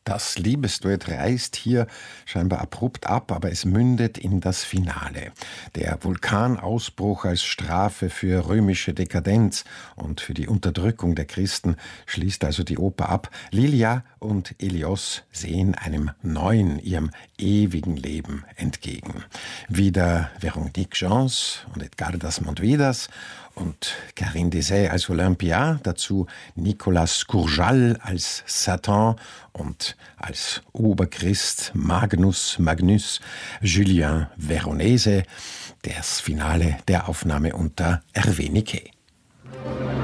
Das Liebesduett reißt hier scheinbar abrupt ab, aber es mündet in das Finale. Der Vulkanausbruch als Strafe für römische Dekadenz und für die Unterdrückung der Christen schließt also die Oper ab. Lilia und Elios sehen einem neuen, ihrem ewigen Leben entgegen. Wieder Véronique Gens und Edgardas Montvidas und Karine Désay als Olympia, dazu Nicolas Courjal als Satan und als Oberchrist Magnus, Julien Veronese, das Finale der Aufnahme unter Hervé Niquet.